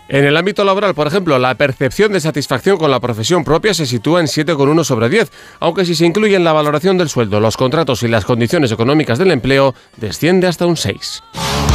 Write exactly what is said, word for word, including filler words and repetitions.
En el ámbito laboral, por ejemplo, la percepción de satisfacción con la profesión propia se sitúa en siete coma uno sobre diez, aunque si se incluye en la valoración del sueldo, los contratos y las condiciones económicas del empleo, desciende hasta un seis.